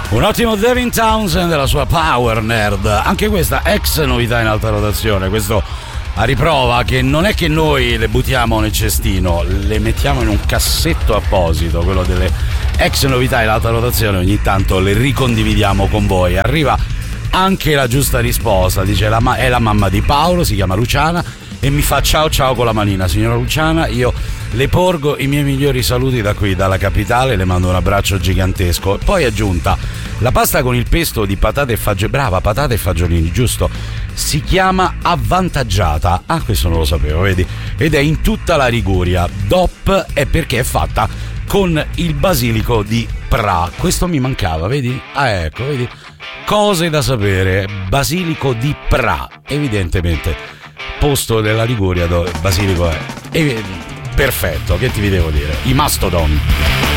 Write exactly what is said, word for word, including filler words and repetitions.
Un ottimo Devin Townsend della sua Power Nerd, anche questa ex novità in alta rotazione. Questo a riprova che non è che noi le buttiamo nel cestino, le mettiamo in un cassetto apposito, quello delle ex novità in alta rotazione. Ogni tanto le ricondividiamo con voi. Arriva anche la giusta risposta, dice la ma- è la mamma di Paolo, si chiama Luciana e mi fa ciao ciao con la manina. Signora Luciana, io le porgo i miei migliori saluti da qui, dalla capitale, le mando un abbraccio gigantesco. Poi aggiunta, la pasta con il pesto di patate e fagiolini, brava, patate e fagiolini, giusto, si chiama Avvantaggiata. Ah, questo non lo sapevo, vedi? Ed è in tutta la Liguria. D O P è perché è fatta con il basilico di Pra. Questo mi mancava, vedi? Ah, ecco, vedi? Cose da sapere. Basilico di Pra, evidentemente posto della Liguria dove il basilico è, è perfetto. Che ti vi devo dire? I Mastodon.